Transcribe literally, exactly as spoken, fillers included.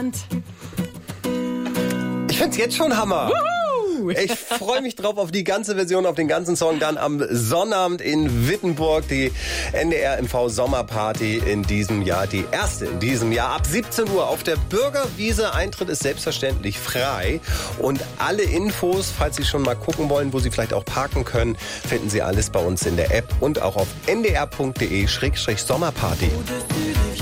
Ich find's jetzt schon Hammer. Ich freue mich drauf auf die ganze Version, auf den ganzen Song. Dann am Sonnabend in Wittenburg die N D R M V Sommerparty in diesem Jahr. Die erste in diesem Jahr. Ab siebzehn Uhr auf der Bürgerwiese. Eintritt ist selbstverständlich frei. Und alle Infos, falls Sie schon mal gucken wollen, wo Sie vielleicht auch parken können, finden Sie alles bei uns in der App und auch auf n d r punkt d e slash sommerparty.